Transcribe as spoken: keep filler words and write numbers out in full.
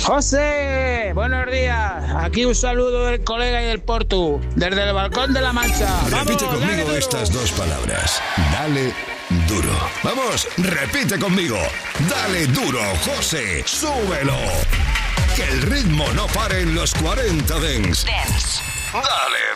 José, buenos días. Aquí un saludo del colega y del Portu, desde el balcón de la Mancha. Repite Vamos, conmigo estas dos palabras. Dale duro. Vamos, repite conmigo. Dale duro, José. Súbelo. Que el ritmo no pare en los cuarenta Dents. Dance. Dale.